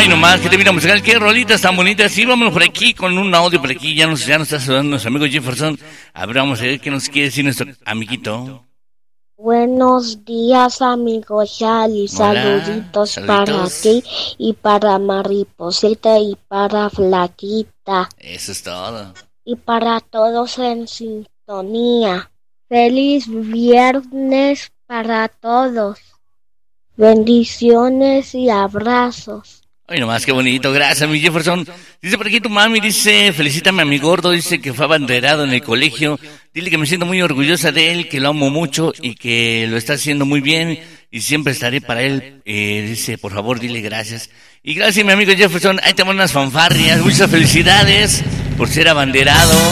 Ay, nomás, que te mira musical, qué rolitas tan bonitas. Sí, vámonos por aquí con un audio por aquí. Ya nos está saludando nuestro amigo Jefferson. A ver, vamos a ver qué nos quiere decir nuestro amiguito. Buenos días, amigo Shali. Saluditos para ti y para Mariposita y para Flaquita. Eso es todo. Y para todos en sintonía. Feliz viernes para todos. Bendiciones y abrazos. Ay, nomás, qué bonito. Gracias, mi Jefferson. Dice por aquí tu mami, dice, felicítame a mi gordo, dice que fue abanderado en el colegio. Dile que me siento muy orgullosa de él, que lo amo mucho y que lo está haciendo muy bien y siempre estaré para él. Dice, por favor, dile gracias. Y gracias, mi amigo Jefferson. Ahí te van unas fanfarrias. Muchas felicidades por ser abanderado.